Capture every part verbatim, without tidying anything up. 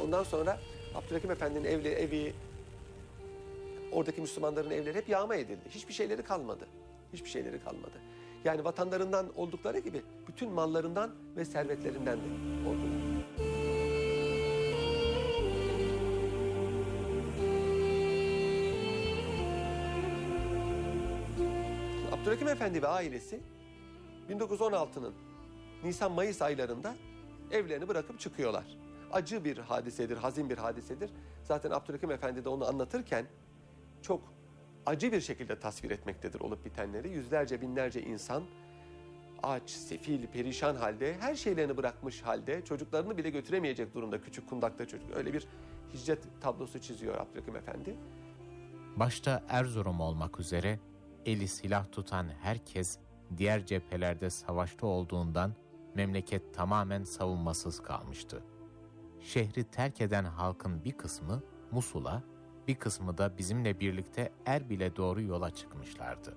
Ondan sonra Abdülhakim Efendi'nin evli, evi, oradaki Müslümanların evleri hep yağma edildi. Hiçbir şeyleri kalmadı. Hiçbir şeyleri kalmadı. Yani vatanlarından oldukları gibi bütün mallarından ve servetlerinden de oldular. Abdülhakim Efendi ve ailesi bin dokuz yüz on altının Nisan-Mayıs aylarında evlerini bırakıp çıkıyorlar. Acı bir hadisedir, hazin bir hadisedir. Zaten Abdülhakim Efendi de onu anlatırken çok acı bir şekilde tasvir etmektedir olup bitenleri. Yüzlerce, binlerce insan aç, sefil, perişan halde, her şeylerini bırakmış halde, çocuklarını bile götüremeyecek durumda, küçük kundakta çocuk. Öyle bir hicret tablosu çiziyor Abdülhakim Efendi. Başta Erzurum olmak üzere eli silah tutan herkes diğer cephelerde savaşta olduğundan memleket tamamen savunmasız kalmıştı. Şehri terk eden halkın bir kısmı Musul'a, bir kısmı da bizimle birlikte Erbil'e doğru yola çıkmışlardı.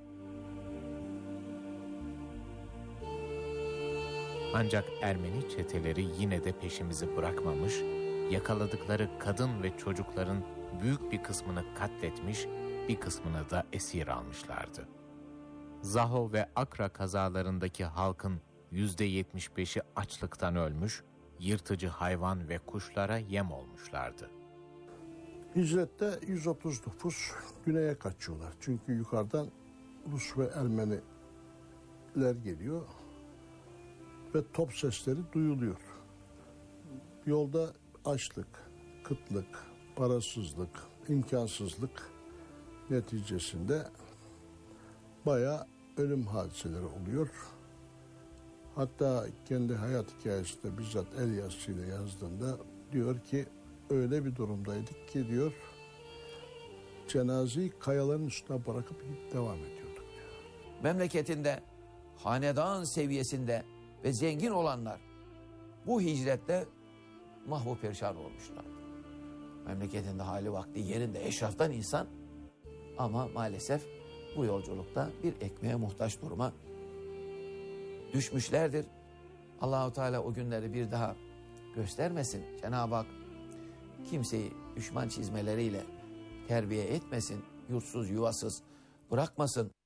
Ancak Ermeni çeteleri yine de peşimizi bırakmamış, yakaladıkları kadın ve çocukların büyük bir kısmını katletmiş, bir kısmını da esir almışlardı. Zaho ve Akra kazalarındaki halkın yüzde yetmiş beşi açlıktan ölmüş, yırtıcı hayvan ve kuşlara yem olmuşlardı. Hicrette yüz otuz nüfus güneye kaçıyorlar. Çünkü yukarıdan Rus ve Ermeniler geliyor ve top sesleri duyuluyor. Yolda açlık, kıtlık, parasızlık, imkansızlık neticesinde bayağı ölüm hadiseleri oluyor. Hatta kendi hayat hikayesinde bizzat el yazısıyla yazdığında diyor ki öyle bir durumdaydık ki diyor cenazeyi kayaların üstüne bırakıp devam ediyorduk diyor. Memleketinde hanedan seviyesinde ve zengin olanlar bu hicrette mahvu perişan olmuşlardı. Memleketinde hali vakti yerinde eşraftan insan ama maalesef bu yolculukta bir ekmeğe muhtaç duruma düşmüşlerdir. Allah-u Teala o günleri bir daha göstermesin. Cenab-ı Hak kimseyi düşman çizmeleriyle terbiye etmesin, yurtsuz yuvasız bırakmasın.